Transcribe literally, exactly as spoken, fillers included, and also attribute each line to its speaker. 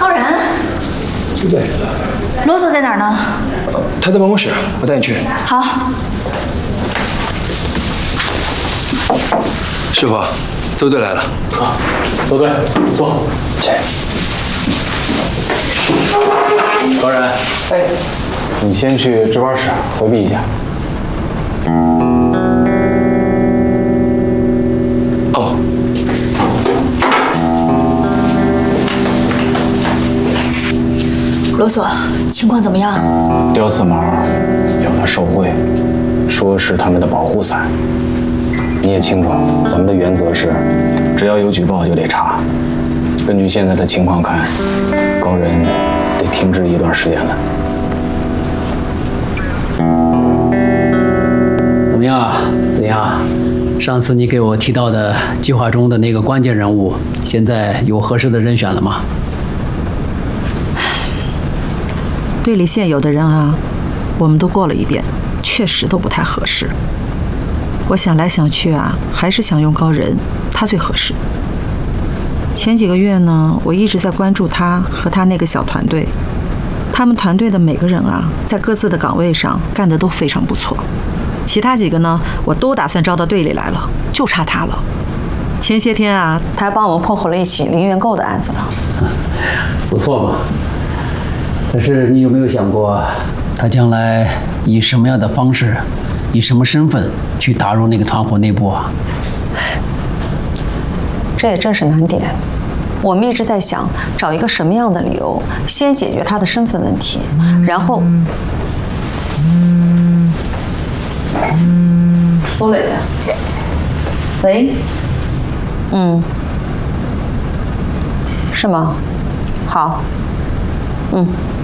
Speaker 1: 高然，
Speaker 2: 对不对？
Speaker 1: 罗总在哪儿呢？
Speaker 2: 他在办公室，我带你去。
Speaker 1: 好。
Speaker 2: 师傅，周队来了。
Speaker 3: 啊，周队，坐。
Speaker 2: 请。
Speaker 3: 高然，哎，你先去值班室回避一下。
Speaker 2: 哦。
Speaker 1: 罗所，情况怎么样？
Speaker 3: 刁四毛要他受贿，说是他们的保护伞。你也清楚，咱们的原则是，只要有举报就得查。根据现在的情况看，高人得停职一段时间了。
Speaker 4: 怎么样啊，子阳？上次你给我提到的计划中的那个关键人物，现在有合适的人选了吗？
Speaker 5: 队里现有的人啊，我们都过了一遍，确实都不太合适。我想来想去啊，还是想用高人，他最合适。前几个月呢，我一直在关注他和他那个小团队，他们团队的每个人啊，在各自的岗位上干得都非常不错。其他几个呢，我都打算招到队里来了，就差他了。前些天啊，他还帮我们破获了一起零元购的案子呢。
Speaker 4: 不错嘛。但是你有没有想过，他将来以什么样的方式，以什么身份去打入那个团伙内部啊？
Speaker 5: 这也正是难点。我们一直在想找一个什么样的理由，先解决他的身份问题，然后。苏磊的。喂。嗯。是吗？好。嗯。